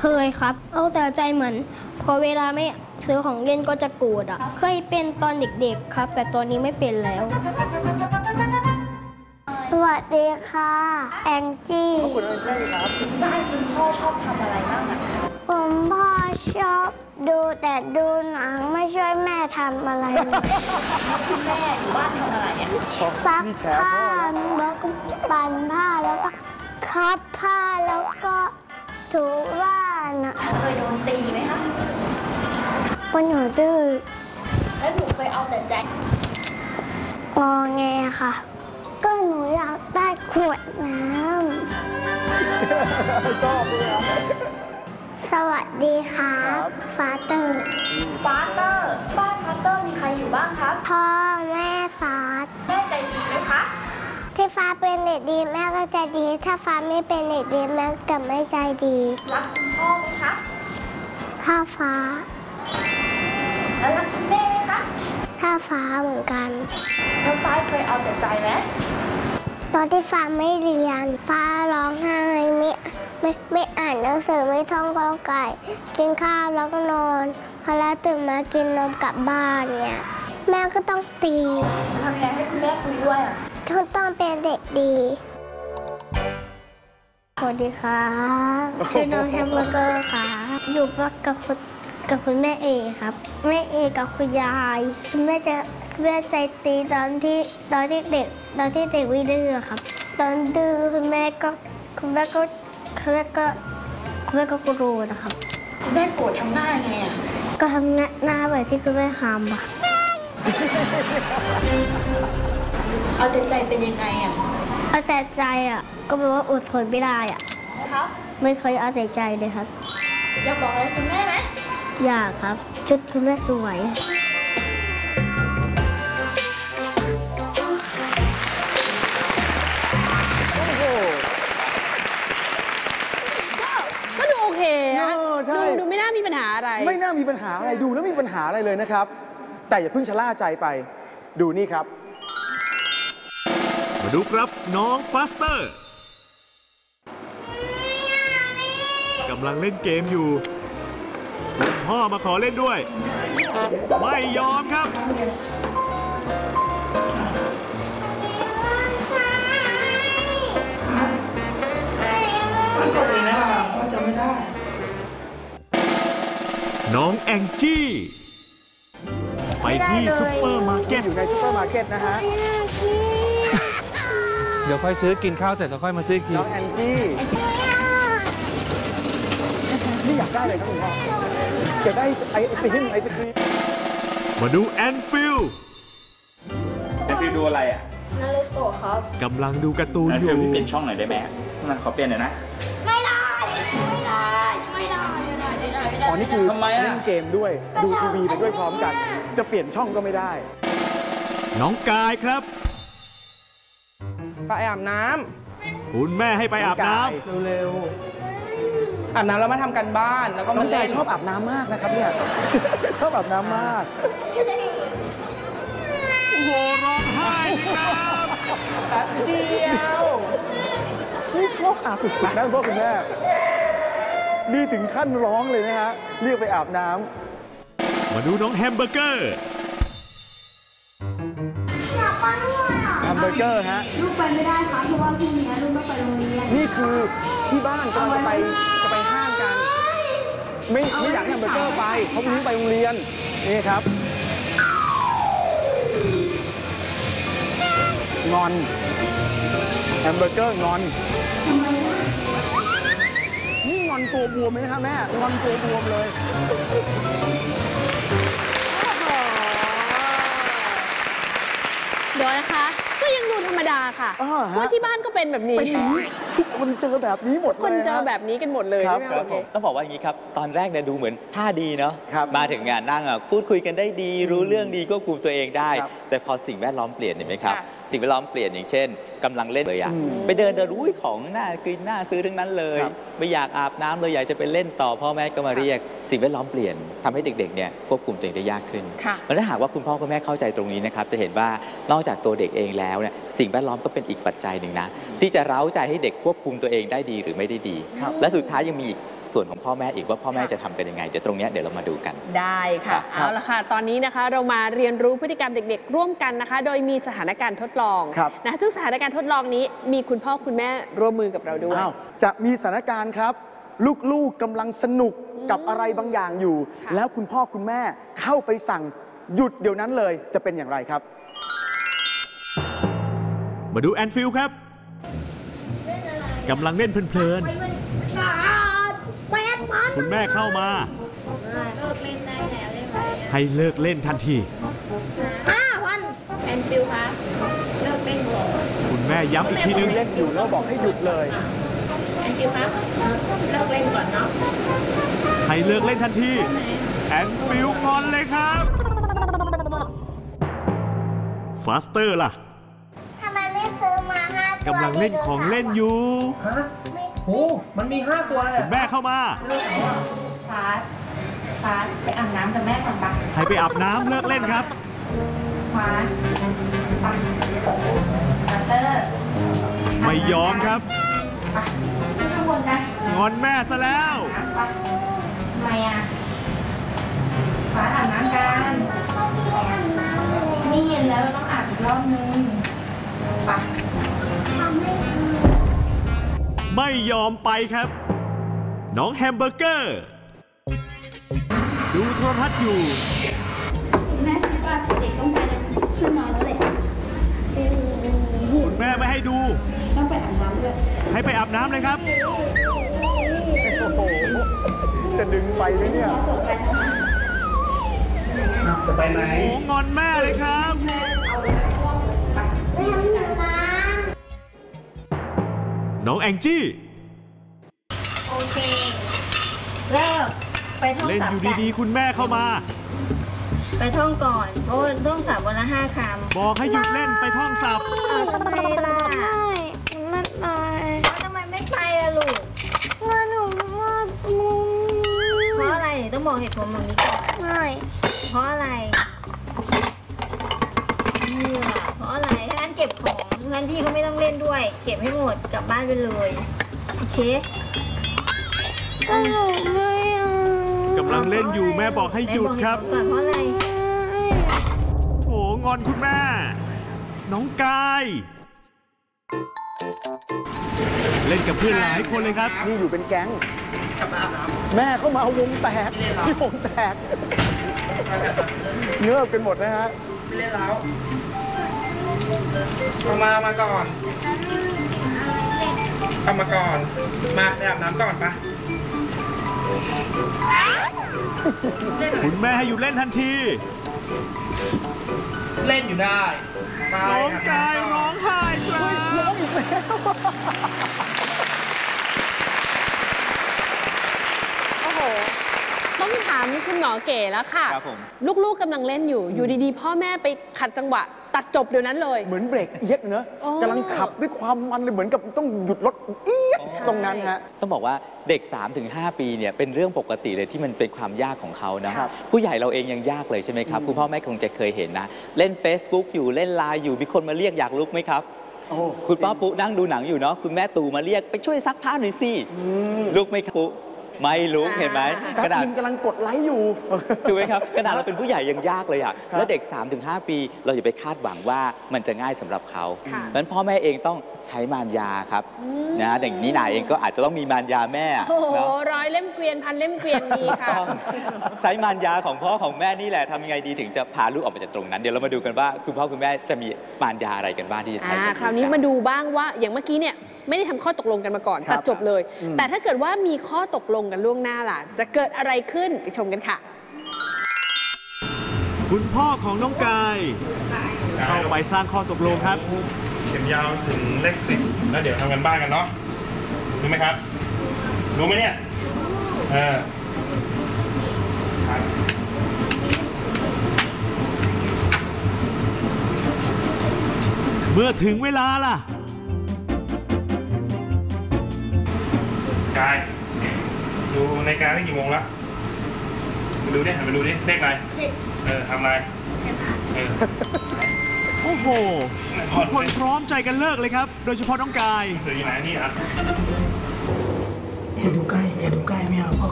ยครับเอาแต่ใจเหมือนพอเวลาไม่ซื้อของเล่นก็จะโกรธอ่ะเคยเป็นตอนเด็กๆครับแต่ตอนนี้ไม่เป็นแล้วสวัสดีค่ะแองจี้คุณแองจี้ครับบ้านคุณพ่อชอบทำอะไรบ้างอะผมพ่อชอบดูแต่ดูหนังไม่ช่วยแม่ทำอะไรเลยคุณแม่อยู่บ้านทำอะไรอะซักผ้าแล้วก็ปั่นผ้าแล้วก็คับผ้าแล้วก็ถูบ้านอะเคยโดนตีไหมคะวันหนูดื้อแล้วหนูเคยเอาแต่ใจงอแงค่ะก็หนูอยากได้ขวดน้ำชอบเลยครับสวัสดีครับฟาเตอร์บ้านฟาเตอร์มีใครอยู่บ้างครับพ่อแม่ฟาดแม่ใจดีไหมคะที่ฟ้าเป็นเด็กดีแม่ก็ใจดีถ้าฟ้าไม่เป็นเด็กดีแม่ก็ไม่ใจดีรักคุณพ่อไหมคะถ้าฟ้าแล้วรักคุณแม่ไหมคะถ้าฟ้าเหมือนกันแล้วฟ้าเคยเอาแต่ใจไหมตอนที่ฟ้าไม่เรียนฟ้าร้องไห้ไม่อ่านหนังสือไม่ท่องกอไก่กินข้าวแล้วก็นอนพอแล้วตื่นมากินนมกลับบ้านเนี่ยแม่ก็ต้องตีทำยังไงให้คุณแม่คุยด้วยอ่ะต้องเป็นเด็กดีสวัสดีครับชื่อน้องแฮมเบอร์เกอร์ค่ะอยู่กับคุณแม่เอครับแม่เอกับคุณยายคุณแม่ใจตีตอนที่เด็กวิดื้อครับตอนดื้อคุณแม่ก็โกรธนะครับคุณแม่โกรธทำหน้าไงอ่ะก็ทำหน้าแบบที่คุณแม่ทำอะเอาแต่ใจเป็นยังไงอ่ะเอาแต่ใจอ่ะก็แปลว่าอดทนไม่ได้อ่ะครับไม่เคยเอาแต่ใจเลยครับอยากบอกอะไรคุณแม่ไหมอยากครับชุดคุณแม่สวยก็ดูโอเคนะดูไม่น่ามีปัญหาอะไรไม่น่ามีปัญหาอะไรดูแล้วไม่มีปัญหาอะไรเลยนะครับแต่อย่าเพิ่งชะล่าใจไปดูนี่ครับมาดูครับน้องฟาสเตอร์กำลังเล่นเกมอยู่คุณพ่อมาขอเล่นด้วยไม่ยอมครับน้องแองจี้ไปที่ซุปเปอร์มาร์เก็ตอยู่ในซุปเปอร์มาร์เก็ตนะฮะเดี๋ยวค่อยซื้อกินข้าวเสร็จแล้วค่อยมาซื้อกินน้องแองจี้นี่อยากได้เลยครับคุณพ่อจะได้ไอศครีมมาดูแอนฟิลดูอะไรอ่ะนารูโตะครับกำลังดูการ์ตูนอยู่เปลี่ยนช่องหน่อยได้ไหมขอเปลี่ยนหน่อยนะไม่ได้อ๋อนี่คือเล่นเกมด้วยดูทีวีไปด้วยพร้อมกันจะเปลี่ยนช่องก็ไม่ได้น้องกายครับไปอาบน้ำคุณแม่ให้ไปอาบน้ำเร็วๆอาบน้ำแล้วมาทำกันบ้านแล้วก็น้องกายชอบอาบน้ำมากนะครับเนี่ยชอบอาบน้ำมากโหร้องไห้ครับแป๊บเดียวนี่ชอบอาบสุดๆนะพ่อคุณแม่นี่ถึงขั้นร้องเลยนะฮะเรียกไปอาบน้ำมาดูน้องแฮมเบอร์เกอร์แฮมเบอร์เกอร์ฮะลูกไปไม่ได้ค่ะเพราะว่าพรุ่งนี้ลูกต้องไปโรงเรียนนี่คือที่บ้านกำลังจะไปห้างกันไม่อยากให้แฮมเบอร์เกอร์ไปเพราะพรุ่งนี้ไปโรงเรียนนี่ครับงอนแฮมเบอร์เกอร์งอนนี่งอนตัวบวมเลยนะคะแม่งอนตัวบวมเลยเดี๋ยวนะคะก็ยังดูธรรมดาค่ะเพราะที่บ้านก็เป็นแบบนี้ทุกคนเจอแบบนี้หมดเลยคนเจอแบบนี้กันหมดเลยครับต้องบอกว่าอย่างนี้ครับตอนแรกเนี่ยดูเหมือนท่าดีเนาะมาถึงงานนั่งพูดคุยกันได้ดีรู้เรื่องดีควบคุมตัวเองได้แต่พอสิ่งแวดล้อมเปลี่ยนเห็นไหมครับสิ่งแวดล้อมเปลี่ยนอย่างเช่นกำลังเล่นเลยไปเดินรู้ของน่ากินน่าซื้อทั้งนั้นเลยไม่อยากอาบน้ำเลยอยากจะไปเล่นต่อพ่อแม่ก็มาเรียกสิ่งแวดล้อมเปลี่ยนทำให้เด็กๆเนี่ยควบคุมตัวเองได้ยากขึ้นแล้วถ้าหากว่าคุณพ่อคุณแม่เข้าใจตรงนี้นะครับจะเห็นว่านอกจากตัวเด็กเองแล้วเนี่ยสิ่งแวดล้อมก็เป็นอีกปัจจัยหนึ่งนะที่จะเร้าใจให้เด็กควบคุมตัวเองได้ดีหรือไม่ได้ดีและสุดท้ายยังมีอีกส่วนของพ่อแม่อีกว่าพ่อแม่จะทำกันยังไงเดี๋ยวตรงเนี้ยเดี๋ยวเรามาดูกันได้ค่ะครับเอาละค่ะ ตอนนี้นะคะเรามาเรียนรู้พฤติกรรมเด็กๆ ร่วมกันนะคะ โดยมีสถานการณ์ทดลองครับนะซึ่งสถานการณ์ทดลองนี้มีคุณพ่อคุณแม่ร่วมมือกับเราด้วยอ้าวจะมีสถานการณ์ครับ ลูกๆกำลังสนุกกับอะไรบางอย่างอยู่ค่ะแล้วคุณพ่อคุณแม่เข้าไปสั่งหยุดเดี๋ยวนั้นเลยจะเป็นอย่างไรครับมาดูแอนฟิลด์ครับกำลังเล่นเพลินๆคุณแม่เข้ามา ให้เลิกเล่นทันทีแอนฟิลคะเลิกเล่นก่อนคุณแม่ย้ำอีกทีนึงเล่นอยู่แล้วบอกให้หยุดเลยแอนฟิลคะเลิกเล่นก่อนเนาะให้เลิกเล่นทันทีแอนฟิลด์งอนเลยครับฟาสเตอร์ล่ะทำไมไม่ซื้อมา5 ตัวกำลังเล่นของเล่นอยู่โอ้มันมี 5 ตัวเลยคุณแม่เข้ามาฟาสไปอาบน้ำกับแม่ก่อนปะให้ไปอาบน้ำเลิกเล่นครับฟาสไปบัตเตอร์ไม่ยอมครับไปขึ้นข้างบนกันงอนแม่ซะแล้วน้ำปะทำไมอ่ะฟาสอาบน้ำกันนี่เย็นแล้วเราต้องอาบอีกรอบนึงไปไม่ยอมไปครับ น้องแฮมเบอร์เกอร์ ดูโทรทัศน์อยู่แม่คิดว่าเด็กต้องไปขึ้นนอนแล้วเลยคุณแม่ไม่ให้ดูต้องไปอาบน้ำด้วยให้ไปอาบน้ำเลยครับโอ้โห จะดึงไปไหมเนี่ยจะไปไหนโอ้งอนแม่เลยครับ น้องแองจี้โอเคเลิกไปท่องเล่นศัพอยู่ท์กันดีๆ คุณแม่เข้ามาไปท่องก่อนเพราะว่าท่องศัพท์วันละ5 คำบอกให้หยุดเล่นไปท่องศัพท์ทำไมล่ะไม่ไปแล้วทำไมไม่ไปอะลูกว่าหนูว่ามุมเพราะอะไรต้องบอกเหตุผลแบบนี้ก่อนไม่เพราะอะไรเนี่ยเพราะอะไรถ้างั้นเก็บของงั้นพี่ก็ไม่ต้องเล่นด้วย เก็บให้หมดกลับบ้านไปเลยโอเคหนูไม่เอากำลังเล่นอยู่แม่บอกให้หยุดครับไหนอกเหตุผลก่อนเพราะอะไรโถงอนคุณแม่ น้องกาย เล่นกับเพื่อนหลายคนเลยครับนี่อยู่เป็นแก๊ง แม่เข้ามาวงแตกที่วงแตกเงือบกันหมดนะฮะไม่เล่นแล้วมาก่อนเอามาก่อน มาไปอาบน้ำก่อนปะคุณแม่ให้หยุดเล่นทันทีเล่นอยู่ได้ไปน้องกายร้องไห้ครับโอ้โห ต้องถามคุณหมอเก๋แล้วค่ะครับผมลูกๆกำลังเล่นอยู่ อยู่ดีๆ พ่อแม่ไปขัดจังหวะ ตัดจบเดี๋ยวนั้นเลยเหมือนเบรกเอียดเนอะโอ้กำลังขับด้วยความมันเลยเหมือนกับต้องหยุดรถเอียดตรงนั้นฮะต้องบอกว่าเด็ก 3-5 ปีเนี่ยเป็นเรื่องปกติเลยที่มันเป็นความยากของเขานะครับ ผู้ใหญ่เราเองยังยากเลยใช่ไหมครับคุณพ่อแม่คงจะเคยเห็นนะ เล่น Facebook อยู่เล่นไลน์อยู่มีคนมาเรียกอยากลุกไหมครับโอ้คุณป้าปุ๊นั่งดูหนังอยู่เนาะคุณแม่ตู่มาเรียกไปช่วยซักผ้าหน่อยสิลุกไหมครับปุ๊ไม่ลุกเห็นไหมแป๊ขบนาดนึงกำลังกดไลค์อยู่ถูกไหมครับขนาดเราเป็นผู้ใหญ่ยังยากเลยอ่ะครับแล้วเด็ก 3-5 ปีเราอย่าไปคาดหวังว่ามันจะง่ายสำหรับเขาค่ะเพราะฉะนั้นพ่อแม่เองต้องใช้มารยาครับนะเด็กนี้นายเองก็อาจจะต้องมีมารยาแม่โอ้โหเนาะร้อยเล่มเกวียนพันเล่มเกวียนมีค่ะใช้มารยาของพ่อของแม่นี่แหละทำยังไงดีถึงจะพาลูกออกมาจากตรงนั้น เดี๋ยวเรามาดูกันว่าคุณพ่อคุณแม่จะมีมารยาอะไรกันบ้างที่จะใช้คราวนี้มาดูบ้างว่าอย่างเมื่อกี้เนี่ยไม่ได้ทำข้อตกลงกันมาก่อนครับตัดจบเลยอืมแต่ถ้าเกิดว่ามีข้อตกลงกันล่วงหน้าล่ะ จะเกิดอะไรขึ้นไปชมกันค่ะคุณพ่อของน้องกาย เข้าไปสร้างข้อตกลงครับเข็มยาวถึงเลข10แล้วเดี๋ยวทำกันบ้านกันเนาะรู้ไหมครับ รู้ไหมเนี่ยครับเมื่อถึงเวลาล่ะกายดูในการได้กี่โมงแล้วมาดูดิหันมาดูดิเลขอะไรทำอะไรโอ้โห ทุกคนพร้อมใจกันเลิกเลยครับ โดยเฉพาะน้องกายหนังสืออยู่ไหนนี่อ่ะเห็นดูใกล้อย่าดูใกล้ไม่เอาพ่อ